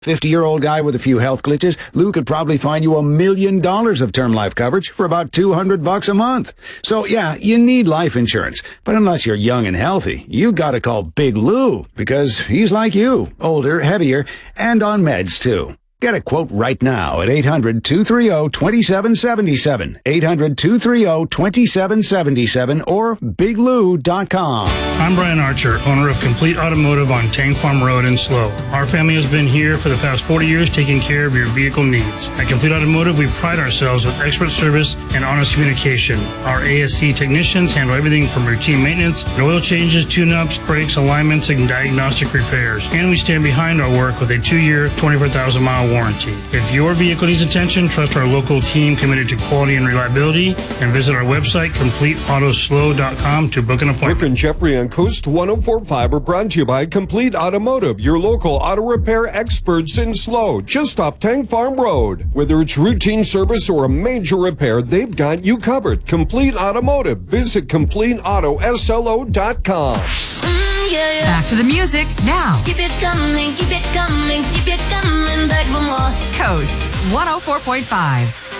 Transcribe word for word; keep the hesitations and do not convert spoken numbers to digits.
fifty-year-old guy with a few health glitches, Lou could probably find you a million dollars of term life coverage for about two hundred bucks a month. So yeah, you need life insurance. But unless you're young and healthy, you gotta call Big Lou, because he's like you, older, heavier, and on meds too. Get a quote right now at eight hundred, two three zero, two seven seven seven, eight hundred, two three zero, two seven seven seven, or big lou dot com. I'm Brian Archer, owner of Complete Automotive on Tank Farm Road in Slow. Our family has been here for the past forty years taking care of your vehicle needs. At Complete Automotive, we pride ourselves with expert service and honest communication. Our A S C technicians handle everything from routine maintenance, oil changes, tune-ups, brakes, alignments, and diagnostic repairs. And we stand behind our work with a two-year, twenty-four thousand mile warranty. If your vehicle needs attention, trust our local team committed to quality and reliability, and visit our website, complete auto slow dot com, to book an appointment. Rick and Jeffrey on Coast one oh four point five are brought to you by Complete Automotive, your local auto repair experts in Slow, just off Tank Farm Road. Whether it's routine service or a major repair, they've got you covered. Complete Automotive. Visit complete auto slo dot com. Mm, yeah, yeah. Back to the music now. Keep it coming, keep it coming, keep it coming back for more. Coast one oh four point five.